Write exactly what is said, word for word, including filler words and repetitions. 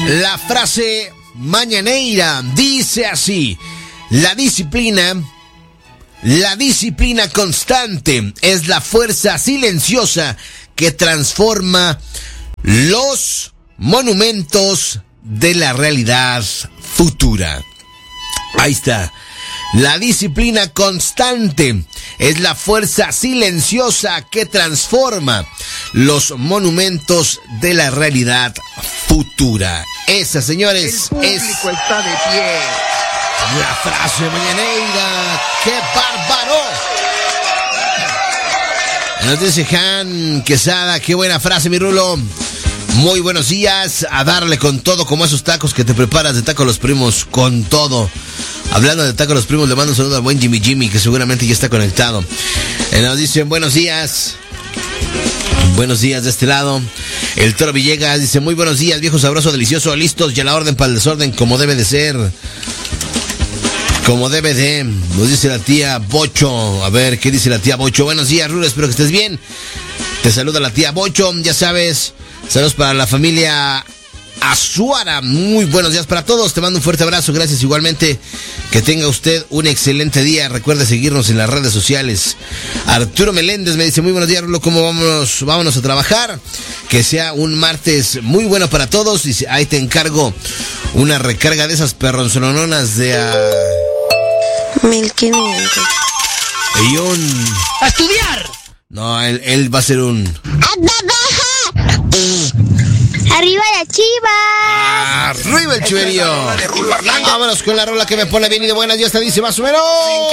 La frase mañanera dice así: la disciplina, la disciplina constante es la fuerza silenciosa que transforma los monumentos de la realidad futura. Ahí está. La disciplina constante es la fuerza silenciosa que transforma los monumentos de la realidad futura. Esa, señores, el es público está de pie. La frase mañanera. ¡Qué bárbaro! Nos dice Han Quesada, qué buena frase, mi Rulo. Muy buenos días, a darle con todo, como esos tacos que te preparas de Taco Los Primos, con todo. Hablando de Taco Los Primos, le mando un saludo al buen Jimmy Jimmy, que seguramente ya está conectado. Eh, nos dicen buenos días. Buenos días de este lado. El Toro Villegas dice, muy buenos días, viejo sabroso, delicioso, listos y a la orden para el desorden, como debe de ser. Como debe de. Nos dice la tía Bocho. A ver, ¿qué dice la tía Bocho? Buenos días, Rulo, espero que estés bien. Te saluda la tía Bocho, ya sabes. Saludos para la familia Azuara. Muy buenos días para todos. Te mando un fuerte abrazo. Gracias igualmente. Que tenga usted un excelente día. Recuerde seguirnos en las redes sociales. Arturo Meléndez me dice, muy buenos días, Rulo. ¿Cómo vámonos? Vámonos a trabajar. Que sea un martes muy bueno para todos. Dice, ahí te encargo una recarga de esas perronzononas de... Uh... mil quinientos. Y un... ¡A estudiar! No, él, él va a ser un... ¡Arriba la Chiva! ¡Arriba el chiverío! Vámonos con la rola que me pone bien y de buenas, ya está, dice más o menos.